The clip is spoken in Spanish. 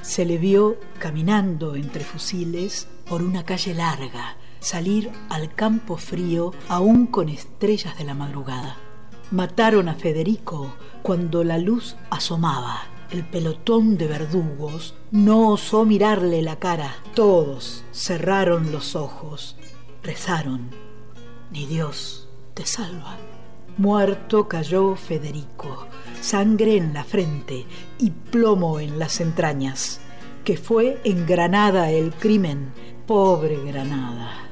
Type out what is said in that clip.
Se le vio caminando entre fusiles por una calle larga, salir al campo frío aún con estrellas de la madrugada. Mataron a Federico cuando la luz asomaba. El pelotón de verdugos no osó mirarle la cara. Todos cerraron los ojos, rezaron: ni Dios te salva. Muerto cayó Federico, sangre en la frente y plomo en las entrañas. Que fue en Granada el crimen, pobre Granada.